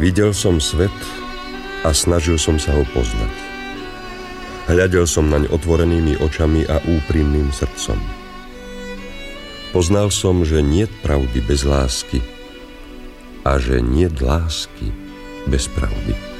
Videl som svet a snažil som sa ho poznať. Hľadel som naň otvorenými očami a úprimným srdcom. Poznal som, že niet pravdy bez lásky a že niet lásky bez pravdy.